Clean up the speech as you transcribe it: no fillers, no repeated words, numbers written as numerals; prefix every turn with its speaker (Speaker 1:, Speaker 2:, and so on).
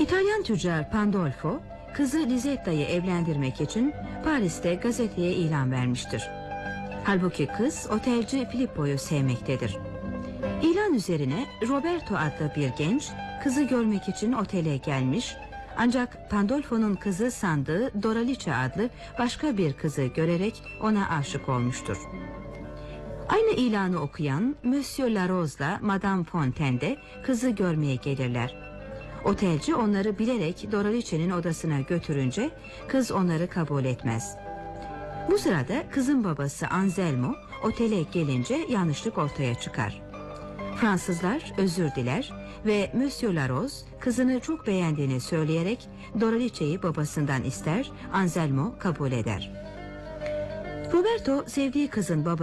Speaker 1: İtalyan tüccar Pandolfo, kızı Lisetta'yı evlendirmek için Paris'te gazeteye ilan vermiştir. Halbuki kız otelci Filippo'yu sevmektedir. İlan üzerine Roberto adlı bir genç kızı görmek için otele gelmiş, ancak Pandolfo'nun kızı sandığı Doralice adlı başka bir kızı görerek ona aşık olmuştur. Aynı ilanı okuyan Monsieur Larose'la Madame Fontaine de kızı görmeye gelirler. Otelci onları bilerek Doralice'nin odasına götürünce kız onları kabul etmez. Bu sırada kızın babası Anselmo otele gelince yanlışlık ortaya çıkar. Fransızlar özür diler ve Monsieur Larose kızını çok beğendiğini söyleyerek Doralice'yi babasından ister, Anselmo kabul eder. Roberto sevdiği kızın babası